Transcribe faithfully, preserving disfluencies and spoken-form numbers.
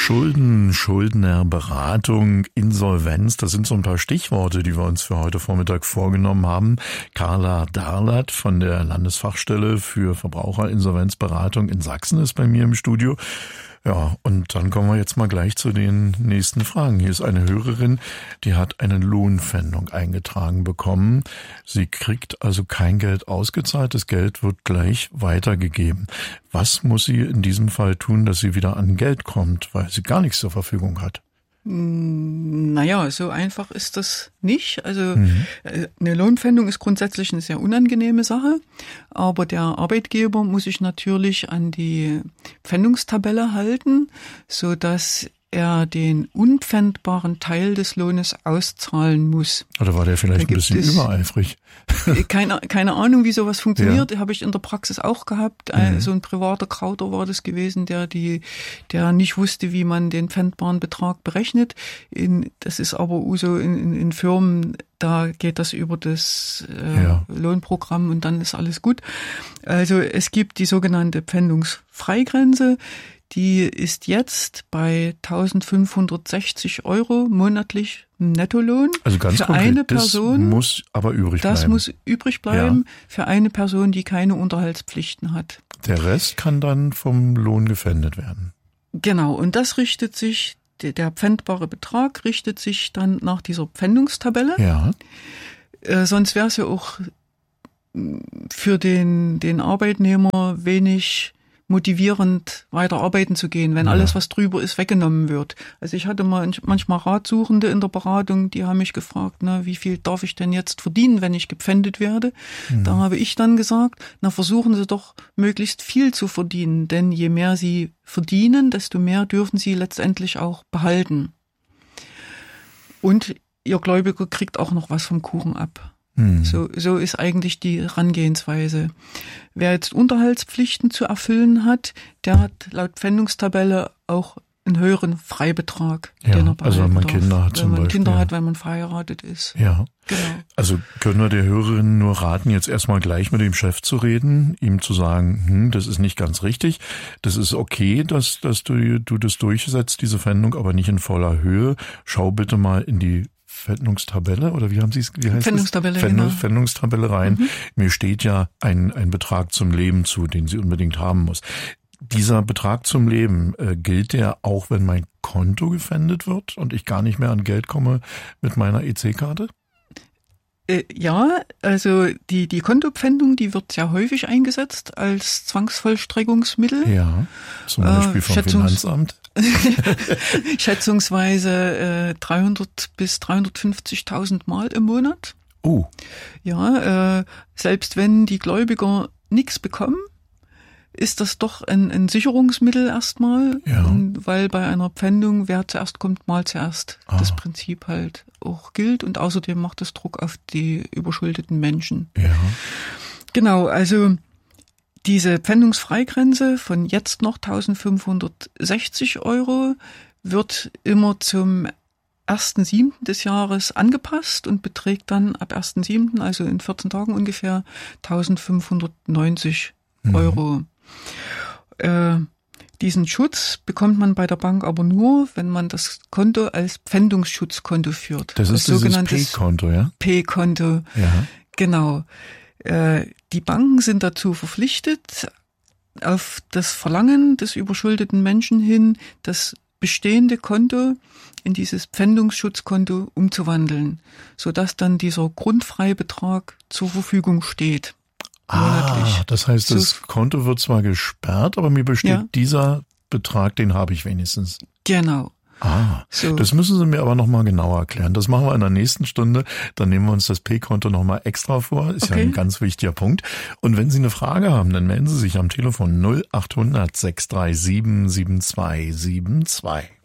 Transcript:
Schulden, Schuldnerberatung, Insolvenz, das sind so ein paar Stichworte, die wir uns für heute Vormittag vorgenommen haben. Carla Darlat von der Landesfachstelle für Verbraucherinsolvenzberatung in Sachsen ist bei mir im Studio. Ja, und dann kommen wir jetzt mal gleich zu den nächsten Fragen. Hier ist eine Hörerin, die hat eine Lohnpfändung eingetragen bekommen. Sie kriegt also kein Geld ausgezahlt, das Geld wird gleich weitergegeben. Was muss sie in diesem Fall tun, dass sie wieder an Geld kommt, weil sie gar nichts zur Verfügung hat? Naja, so einfach ist das nicht. Also mhm. eine Lohnpfändung ist grundsätzlich eine sehr unangenehme Sache, aber der Arbeitgeber muss sich natürlich an die Pfändungstabelle halten, so dass er den unpfändbaren Teil des Lohnes auszahlen muss. Oder war der vielleicht ein bisschen übereifrig? Keine, keine Ahnung, wie sowas funktioniert. Ja. Habe ich in der Praxis auch gehabt. Mhm. So ein privater Krauter war das gewesen, der die, der nicht wusste, wie man den pfändbaren Betrag berechnet. In, das ist aber Uso in, in, in Firmen, da geht das über das äh, ja. Lohnprogramm und dann ist alles gut. Also es gibt die sogenannte Pfändungsfreigrenze. Die ist jetzt bei eintausendfünfhundertsechzig Euro monatlich Nettolohn. Also ganz für konkret, eine Person. Das muss aber übrig bleiben. Das muss übrig bleiben ja. für eine Person, die keine Unterhaltspflichten hat. Der Rest kann dann vom Lohn gefändet werden. Genau, und das richtet sich, der pfändbare Betrag richtet sich dann nach dieser Pfändungstabelle. Ja. Äh, sonst wäre es ja auch für den, den Arbeitnehmer wenig motivierend weiter arbeiten zu gehen, wenn ja. alles, was drüber ist, weggenommen wird. Also ich hatte mal manchmal Ratsuchende in der Beratung, die haben mich gefragt, na, wie viel darf ich denn jetzt verdienen, wenn ich gepfändet werde? Mhm. Da habe ich dann gesagt, na, versuchen Sie doch möglichst viel zu verdienen, denn je mehr Sie verdienen, desto mehr dürfen Sie letztendlich auch behalten. Und Ihr Gläubiger kriegt auch noch was vom Kuchen ab. So, so ist eigentlich die Herangehensweise. Wer jetzt Unterhaltspflichten zu erfüllen hat, der hat laut Pfändungstabelle auch einen höheren Freibetrag, ja, den er behalten also wenn man darf, Kinder hat, wenn zum man Beispiel. Kinder hat, wenn man verheiratet ist. Ja. Genau. Also können wir der Hörerin nur raten, jetzt erstmal gleich mit dem Chef zu reden, ihm zu sagen, hm, das ist nicht ganz richtig, das ist okay, dass, dass du, du das durchsetzt, diese Pfändung, aber nicht in voller Höhe. Schau bitte mal in die Pfändungstabelle, oder wie haben Sie es, wie heißt Pfändungstabelle, Pfänd- genau. Pfändungstabelle rein. Mhm. Mir steht ja ein, ein Betrag zum Leben zu, den sie unbedingt haben muss. Dieser Betrag zum Leben, äh, gilt der auch, wenn mein Konto gefändet wird und ich gar nicht mehr an Geld komme mit meiner E C-Karte? Äh, ja, also die, die Kontopfändung, die wird sehr häufig eingesetzt als Zwangsvollstreckungsmittel. Ja, zum Beispiel äh, vom Schätzungs- Finanzamt. Schätzungsweise äh, dreihundert bis dreihundertfünfzigtausend Mal im Monat. Oh. Ja, äh, selbst wenn die Gläubiger nichts bekommen, ist das doch ein, ein Sicherungsmittel erstmal, ja. Und weil bei einer Pfändung, wer zuerst kommt, mal zuerst ah. das Prinzip halt auch gilt und außerdem macht es Druck auf die überschuldeten Menschen. Ja. Genau, also diese Pfändungsfreigrenze von jetzt noch eintausendfünfhundertsechzig Euro wird immer zum ersten siebten des Jahres angepasst und beträgt dann ab ersten siebten, also in vierzehn Tagen ungefähr, eintausendfünfhundertneunzig Euro. Mhm. Äh, diesen Schutz bekommt man bei der Bank aber nur, wenn man das Konto als Pfändungsschutzkonto führt. Das ist das dieses P-Konto, ja? P-Konto, ja. Genau. Äh, die Banken sind dazu verpflichtet, auf das Verlangen des überschuldeten Menschen hin, das bestehende Konto in dieses Pfändungsschutzkonto umzuwandeln, sodass dann dieser Grundfreibetrag zur Verfügung steht. Ah, das heißt, das so, Konto wird zwar gesperrt, aber mir besteht ja. dieser Betrag, den habe ich wenigstens. Genau. Ah, so. Das müssen Sie mir aber nochmal genauer erklären. Das machen wir in der nächsten Stunde. Dann nehmen wir uns das P-Konto nochmal extra vor. Ist okay. Ja ein ganz wichtiger Punkt. Und wenn Sie eine Frage haben, dann melden Sie sich am Telefon null achthundert sechshundertsiebenundsiebzig sieben zwei sieben zwei.